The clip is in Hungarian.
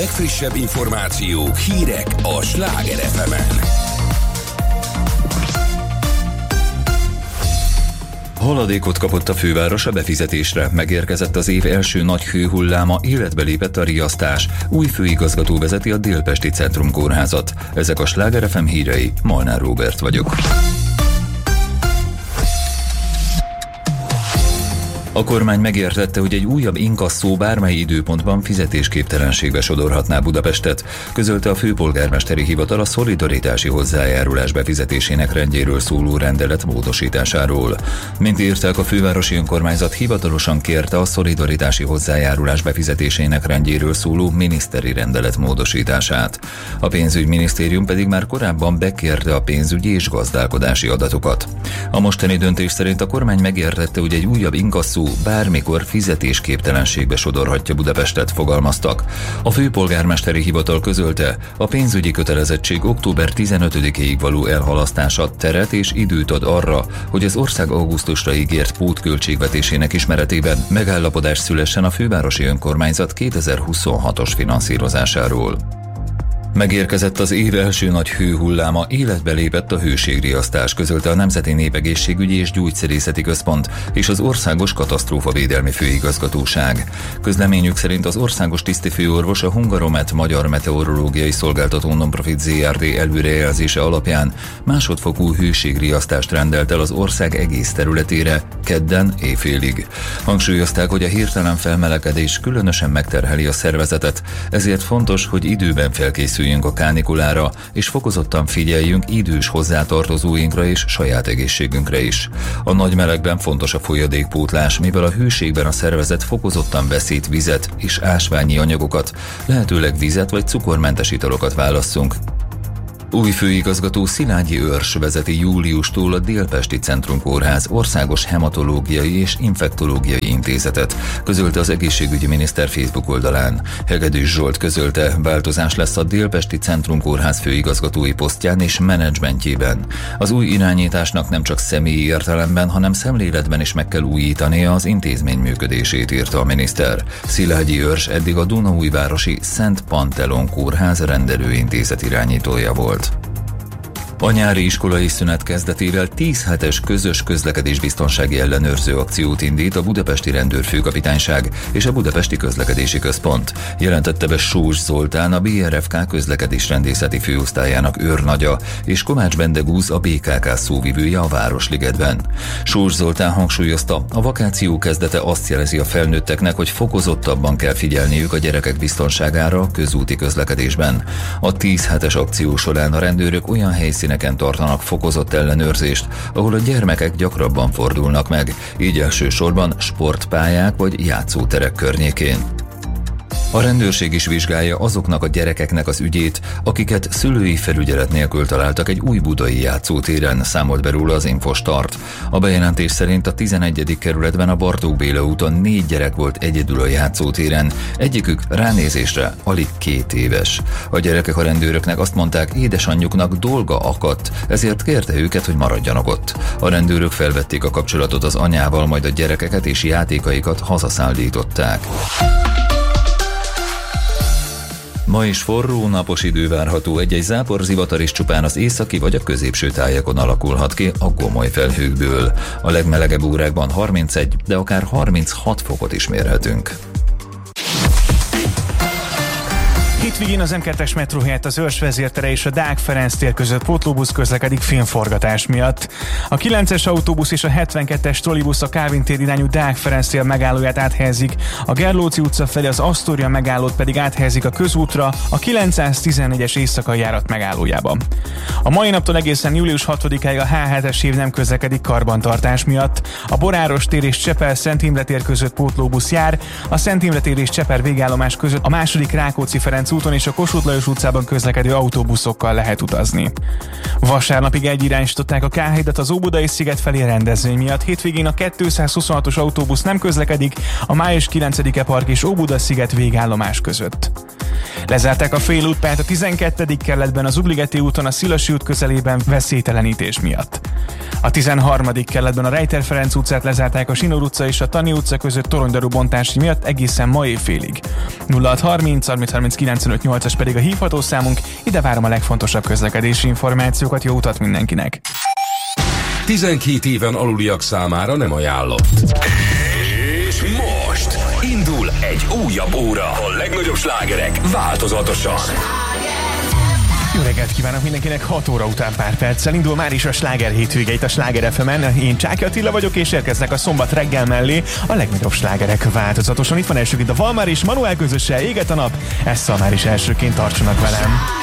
legfrissebb információk, hírek a Sláger FM-en. Haladékot kapott a főváros a befizetésre, megérkezett az év első nagy hőhulláma, életbe lépett a riasztás. Új főigazgató vezeti a Délpesti Centrumkórházat. Ezek a Sláger FM hírei, Molnár Róbert vagyok. A kormány megértette, hogy egy újabb inkasszó bármely időpontban fizetésképtelenségbe sodorhatná Budapestet, közölte a főpolgármesteri hivatal a szolidaritási hozzájárulás befizetésének rendjéről szóló rendelet módosításáról. Mint írták, a fővárosi önkormányzat hivatalosan kérte a szolidaritási hozzájárulás befizetésének rendjéről szóló miniszteri rendelet módosítását. A pénzügyminisztérium pedig már korábban bekérte a pénzügyi és gazdálkodási adatokat. A mostani döntés szerint a kormány megértette, hogy egy újabb inkasszó bármikor fizetésképtelenségbe sodorhatja Budapestet, fogalmaztak. A főpolgármesteri hivatal közölte, a pénzügyi kötelezettség október 15-ig való elhalasztása teret és időt ad arra, hogy az ország augusztusra ígért pótköltségvetésének ismeretében megállapodás szülessen a fővárosi önkormányzat 2026-os finanszírozásáról. Megérkezett az év első nagy hőhulláma, életbe lépett a hőségriasztás, közölte a Nemzeti Népegészségügyi és Gyógyszerészeti Központ és az Országos Katasztrófavédelmi Főigazgatóság. Közleményük szerint az országos tisztifőorvos a Hungaromet Magyar Meteorológiai Szolgáltató Nonprofit Zrt. Előrejelzése alapján másodfokú hőségriasztást rendelt el az ország egész területére kedden éjfélig. Hangsúlyozták, hogy a hirtelen felmelegedés különösen megterheli a szervezetet, ezért fontos, hogy időben felkészüljünk a kánikulára, és fokozottan figyeljünk idős hozzátartozóinkra és saját egészségünkre is. A nagy melegben fontos a folyadékpótlás, mivel a hőségben a szervezet fokozottan veszít vizet és ásványi anyagokat, lehetőleg vizet vagy cukormentes italokat válasszunk. Új főigazgató Szilágyi Őrs vezeti júliustól a Délpesti Centrumkórház országos hematológiai és infektológiai intézetet, közölte az egészségügyi miniszter Facebook oldalán. Hegedűs Zsolt közölte, változás lesz a Délpesti Centrumkórház főigazgatói posztján és menedzsmentjében. Az új irányításnak nem csak személyi értelemben, hanem szemléletben is meg kell újítania az intézmény működését, írta a miniszter. Szilágyi Őrs eddig a Dunaújvárosi Szent Pantelon Kórház rendelőintézet irányítója volt. A nyári iskolai szünet kezdetével 10 hetes közös közlekedésbiztonsági ellenőrző akciót indít a budapesti rendőrfőkapitányság és a budapesti közlekedési központ, jelentette be Sós Zoltán, a BRFK közlekedésrendészeti főosztályának őrnagya, és Komács Bendegúz, a BKK szóvivője a Városligetben. Sós Zoltán hangsúlyozta, a vakáció kezdete azt jelezi a felnőtteknek, hogy fokozottabban kell figyelniük a gyerekek biztonságára a közúti közlekedésben. A 10 hetes akció során a rendőrök olyan helyszíneken tartanak fokozott ellenőrzést, ahol a gyermekek gyakrabban fordulnak meg, így elsősorban sportpályák vagy játszóterek környékén. A rendőrség is vizsgálja azoknak a gyerekeknek az ügyét, akiket szülői felügyelet nélkül találtak egy új budai játszótéren, számolt be róla az Infostart. A bejelentés szerint a 11. kerületben a Bartók Béla úton 4 gyerek volt egyedül a játszótéren, egyikük ránézésre alig 2 éves. A gyerekek a rendőröknek azt mondták, édesanyjuknak dolga akadt, ezért kérte őket, hogy maradjanak ott. A rendőrök felvették a kapcsolatot az anyával, majd a gyerekeket és játékaikat hazaszállították. Ma is forró, napos idő várható, egy-egy záporzivatar is csupán az északi vagy a középső tájakon alakulhat ki a gomoly felhőkből. A legmelegebb órákban 31, de akár 36 fokot is mérhetünk. Hétvégén az M2-es metró helyett az Őrs vezértere és a Deák Ferenc tér között pótlóbusz közlekedik filmforgatás miatt. A 9-es autóbusz és a 72-es trollibusz a Kálvin tér irányú Deák Ferenc tér megállóját áthelyezik, a Gerlóci utca felé az Asztória megállót pedig áthelyezik a közútra, a 914-es éjszakai járat megállójába. A mai naptól egészen július 6-áig a H7-es év nem közlekedik karbantartás miatt. A Boráros tér és Csepel-Szent Imre tér között pótlóbusz jár, a Szent Imre tér és Csepel végállomás között a második Rákóczi-Ferenc úton és a Kossuth Lajos utcában közlekedő autóbuszokkal lehet utazni. Vasárnapig egyirányosították a K7-et az Óbudai sziget felé rendezvény miatt. Hétvégén a 226-os autóbusz nem közlekedik a május 9-e park és Óbuda sziget végállomás között. Lezárták a félútpályát a 12. kerületben az Ugligeti úton a Szilasi út közelében veszélytelenítés miatt. A 13. kerületben a Rejter Ferenc utcát lezárták a Sinor utca és a Tani utca között toronydarú bontási miatt egészen ma éjfélig. 0630 30 30 95 8-as pedig a hívható számunk, ide várom a legfontosabb közlekedési információkat, jó utat mindenkinek! 12 éven aluliak számára nem ajánlott. És most indul egy újabb óra. A legnagyobb slágerek változatosan. Jó reggelt kívánok mindenkinek, 6 óra után pár perccel indul már is a sláger hétvége itt a Sláger FM-en. Én Csáky Attila vagyok, és érkeznek a szombat reggel mellé a legnagyobb slágerek változatosan. Itt van elsőként a Valmár és Manuel közössel, Éget a nap, Esszal már is elsőként, tartsanak velem.